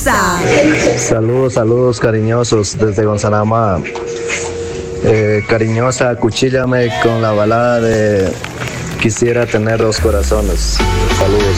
Salsa. Saludos, saludos cariñosos desde Gonzalama. Cariñosa, acuchíllame con la balada de Quisiera tener dos corazones. Saludos.